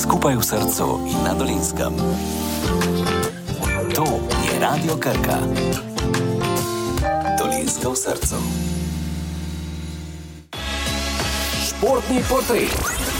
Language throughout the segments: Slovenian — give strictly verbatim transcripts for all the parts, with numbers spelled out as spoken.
skupaj v srcu in na Dolenjskem. To je Radio Krka. Dolenjska v srcu. Športni portret.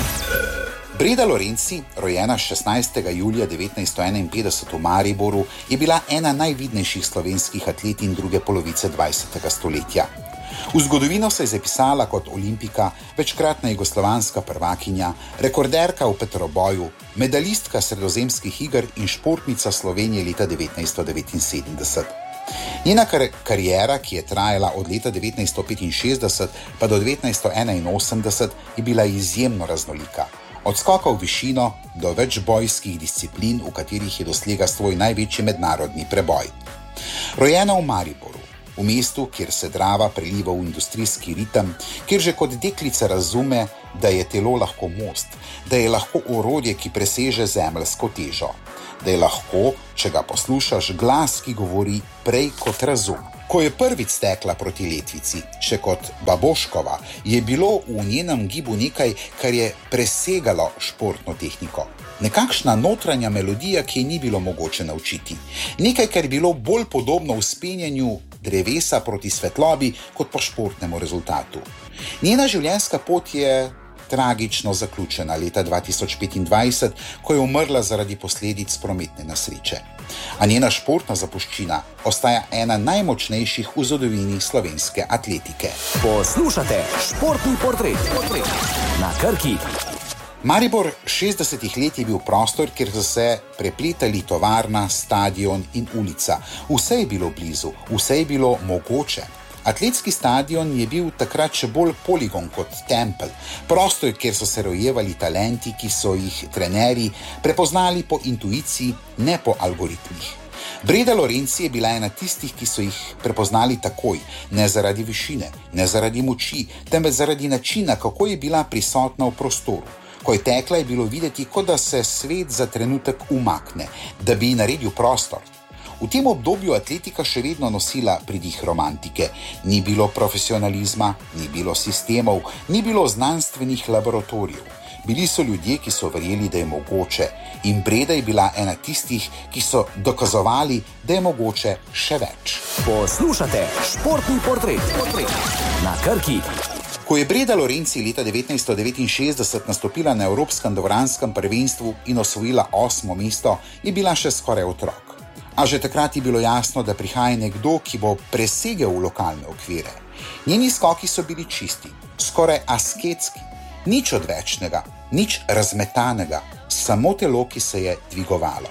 Breda Lorenci, rojena šestnajstega julija devetnajststo enainpetdeset v Mariboru, je bila ena najvidnejših slovenskih atletinj druge polovice dvajsetega stoletja. V zgodovino se je zapisala kot olimpika, večkratna jugoslovanska prvakinja, rekorderka v peteroboju, medalistka sredozemskih iger in športnica Slovenije leta devetnajststo devetinsedemdeset. Njena kar- kariera, ki je trajala od leta devetnajststo petinšestdeset pa do devetnajststo enainosemdeset, je bila izjemno raznolika. Od skoka v višino do večbojskih disciplin, v katerih je dosegla svoj največji mednarodni preboj. Rojena v Mariboru, v mestu, kjer se Drava preliva v industrijski ritem, kjer že kot deklica razume, da je telo lahko most, da je lahko orodje, ki preseže zemeljsko težo, da je lahko, če ga poslušaš, glas, ki govori prej kot razum. Ko je prvič stekla proti letvici, še kot Baboškova, je bilo v njenem gibu nekaj, kar je presegalo športno tehniko. Nekakšna notranja melodija, ki je ni bilo mogoče naučiti. Nekaj, kar je bilo bolj podobno vzpenjanju drevesa proti svetlobi, kot pa športnemu rezultatu. Njena življenjska pot je tragično zaključena leta dva tisoč petindvajset, ko je umrla zaradi posledic prometne nesreče. A njena športna zapuščina ostaja ena najmočnejših v zgodovini slovenske atletike. Poslušate Športni portret. portret. Na Krki. Maribor šestdesetih let je bil prostor, kjer so se prepletali tovarna, stadion in ulica. Vse je bilo blizu, vse je bilo mogoče. Atletski stadion je bil takrat še bolj poligon kot tempelj, prostor, kjer so se rojevali talenti, ki so jih trenerji prepoznali po intuiciji, ne po algoritmih. Breda Lorenci je bila ena tistih, ki so jih prepoznali takoj, ne zaradi višine, ne zaradi moči, temveč zaradi načina, kako je bila prisotna v prostoru. Ko je tekla, je bilo videti, kot da se svet za trenutek umakne, da bi naredil prostor. V tem obdobju atletika še vedno nosila pridih romantike. Ni bilo profesionalizma, ni bilo sistemov, ni bilo znanstvenih laboratorijev. Bili so ljudje, ki so verjeli, da je mogoče, in Breda je bila ena tistih, ki so dokazovali, da je mogoče še več. Poslušate Športni portret. portret. Na Krki. Ko je Breda Lorenci leta devetnajststo devetinšestdeset nastopila na Evropskem dvoranskem prvenstvu in osvojila osmo mesto, je bila še skoraj otrok. A že takrat je bilo jasno, da prihaja nekdo, ki bo presegel v lokalne okvire. Njeni skoki so bili čisti, skoraj asketski, nič odvečnega, nič razmetanega, samo telo, ki se je dvigovalo.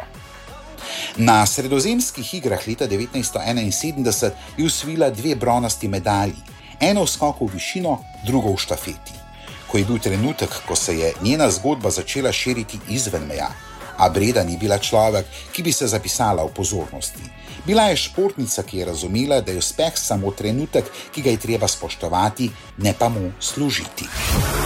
Na sredozemskih igrah leta devetnajststo enainsedemdeset je osvojila dve bronasti medalji, eno v skoku v višino, drugo v štafeti. Ko je bil trenutek, ko se je njena zgodba začela širiti izven meja, a Breda ni bila človek, ki bi se zapisala v pozornosti. Bila je športnica, ki je razumela, da je uspeh samo trenutek, ki ga je treba spoštovati, ne pa mu služiti.